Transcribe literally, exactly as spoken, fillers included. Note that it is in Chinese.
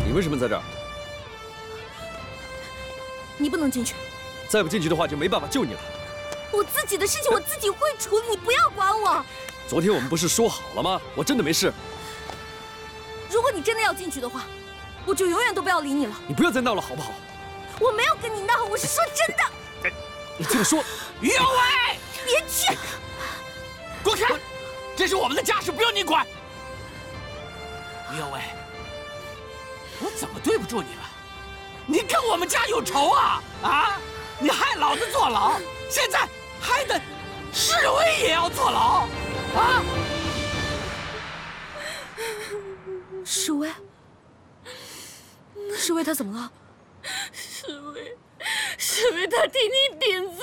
你为什么在这儿？ 你不能进去。 再不进去的话，就没办法救你了。 我自己的事情我自己会处理，你不要管我。 昨天我们不是说好了吗？我真的没事。 如果你真的要进去的话，我就永远都不要理你了。 你不要再闹了，好不好？ 我没有跟你闹，我是说真的。 你听我说， 于有为， 别去！ 滚开！这是我们的家事，不用你管。于有为，我怎么对不住你了？你跟我们家有仇啊！啊！你害老子坐牢，现在还得示威也要坐牢，啊！ 示威？示威他怎么了？ 示威，示威他替你顶罪。